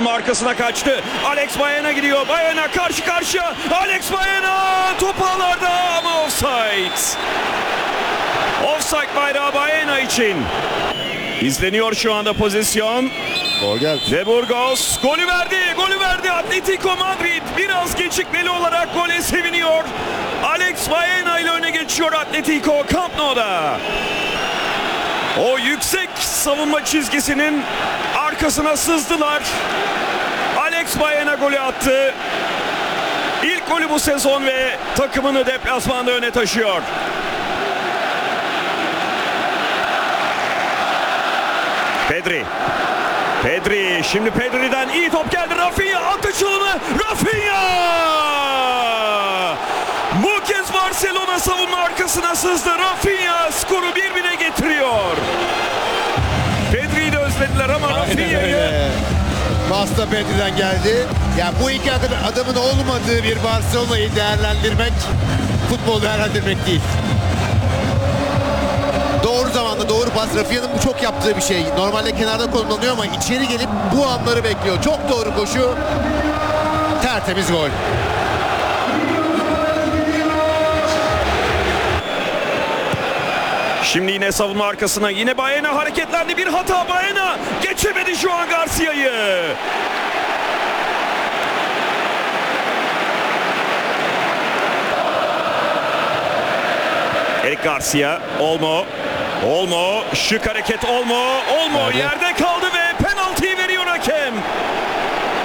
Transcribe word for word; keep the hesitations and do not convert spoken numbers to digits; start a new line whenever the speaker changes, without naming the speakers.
savunma arkasına kaçtı. Alex Baena gidiyor. Baena karşı karşıya. Alex Baena top ağlarda ama offside. Offside bayrağı Baena için. İzleniyor şu anda pozisyon.
Gol geldi.
De Burgos golü verdi. Golü verdi. Atletico Madrid biraz gecikmeli olarak gole seviniyor. Alex Baena ile öne geçiyor Atletico Camp Nou'da. O yüksek savunma çizgisinin arkasına sızdılar. Alex Baena golü attı. İlk golü bu sezon ve takımını deplasmanda öne taşıyor. Pedri. Pedri. Şimdi Pedri'den iyi top geldi. Rafinha attı çalımı. Rafinha! Bu kez Barcelona savunma arkasına sızdı. Rafinha skoru bir bire getiriyor. Pedri'yi de özlediler ama Rafinha'yı...
Pas da Pedri'den geldi. Ya bu iki adamın olmadığı bir Barcelona'yı değerlendirmek, futbol değerlendirmek değil. Doğru zamanda doğru pas. Rafinha'nın bu çok yaptığı bir şey. Normalde kenarda konumlanıyor ama içeri gelip bu anları bekliyor. Çok doğru koşu. Tertemiz gol.
Şimdi yine savunma arkasına. Yine Baena hareketlendi. Bir hata Baena. Geçemedi şu an Garcia'yı. Eric Garcia. Olmo. Olmo. Şık hareket Olmo. Olmo
Nerede?
yerde kaldı ve penaltıyı veriyor hakem.